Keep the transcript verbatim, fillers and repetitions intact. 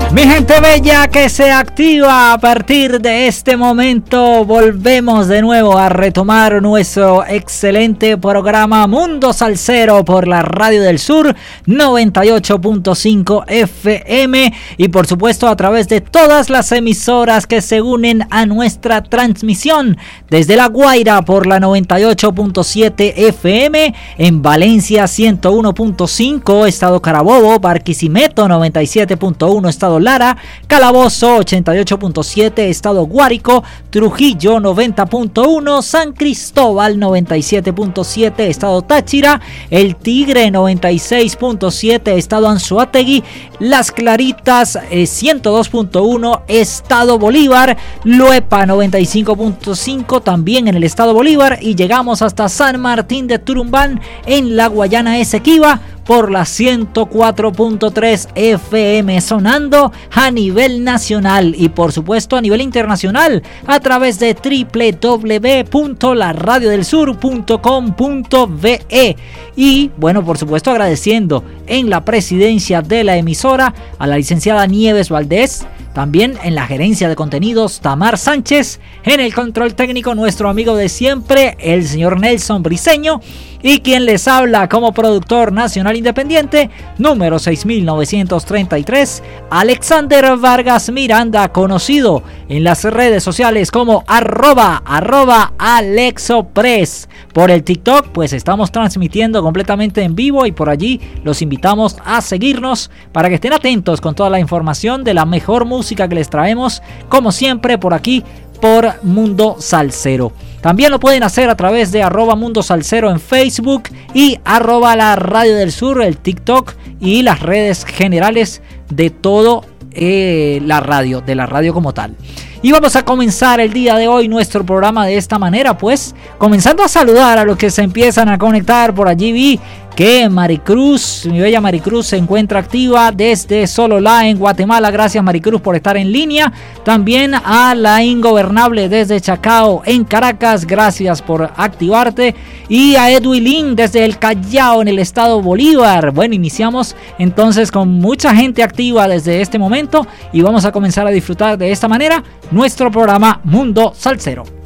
Mi gente bella que se activa a partir de este momento, volvemos de nuevo a retomar nuestro excelente programa Mundo Salsero por la Radio del Sur noventa y ocho punto cinco F M y por supuesto a través de todas las emisoras que se unen a nuestra transmisión desde La Guaira por la noventa y ocho punto siete F M, en Valencia ciento uno punto cinco, Estado Carabobo, Barquisimeto noventa y siete punto uno, Estado Lara, Calabozo ochenta y ocho punto siete, Estado Guárico, Trujillo noventa punto uno, San Cristóbal noventa y siete punto siete, Estado Táchira, El Tigre noventa y seis punto siete, Estado Anzoátegui, Las Claritas eh, ciento dos punto uno, Estado Bolívar, Luepa noventa y cinco punto cinco también en el Estado Bolívar, y llegamos hasta San Martín de Turumbán en la Guayana Esequiba por la ciento cuatro punto tres F M, sonando a nivel nacional y por supuesto a nivel internacional a través de doble u doble u doble u punto la radio del sur punto com punto b e. Y bueno, por supuesto agradeciendo en la presidencia de la emisora a la licenciada Nieves Valdés, también en la gerencia de contenidos Tamar Sánchez, en el control técnico nuestro amigo de siempre el señor Nelson Briceño, y quien les habla como productor nacional independiente número seis mil novecientos treinta y tres, Alexander Vargas Miranda, conocido en las redes sociales como arroba, arroba Alexopress. Por el TikTok pues estamos transmitiendo completamente en vivo y por allí los invitamos a seguirnos para que estén atentos con toda la información de la mejor música que les traemos, como siempre por aquí por Mundo Salsero. También lo pueden hacer a través de arroba Mundo Salsero en Facebook y arroba la Radio del Sur, el TikTok y las redes generales de todo eh, la radio, de la radio como tal. Y vamos a comenzar el día de hoy nuestro programa de esta manera, pues comenzando a saludar a los que se empiezan a conectar. Por allí vi que Maricruz, mi bella Maricruz, se encuentra activa desde Sololá en Guatemala. Gracias Maricruz por estar en línea. También a la Ingobernable desde Chacao en Caracas, gracias por activarte. Y a Edwilín desde el Callao en el estado Bolívar. Bueno, iniciamos entonces con mucha gente activa desde este momento y vamos a comenzar a disfrutar de esta manera nuestro programa Mundo Salsero.